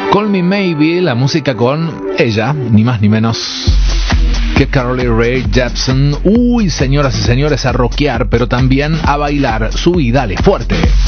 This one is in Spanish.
Call Me Maybe, la música con ella, ni más ni menos que Carly Rae Jepsen. Uy, señoras y señores, a rockear, pero también a bailar. Subí, dale, fuerte.